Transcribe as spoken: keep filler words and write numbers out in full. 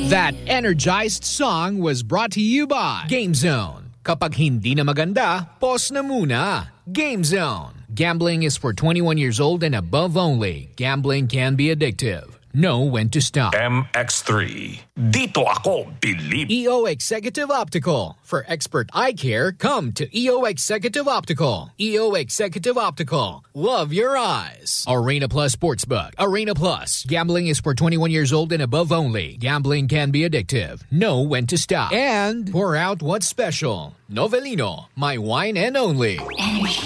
That energized song was brought to you by Game Zone. Kapag hindi na maganda, pause na muna. Game Zone. Gambling is for twenty-one years old and above only. Gambling can be addictive. Know when to stop. M X three. Dito ako believe. E O Executive Optical. For expert eye care, come to E O Executive Optical. E O Executive Optical. Love your eyes. Arena Plus Sportsbook. Arena Plus. Gambling is for twenty-one years old and above only. Gambling can be addictive. Know when to stop. And pour out what's special. Novelino. My wine and only.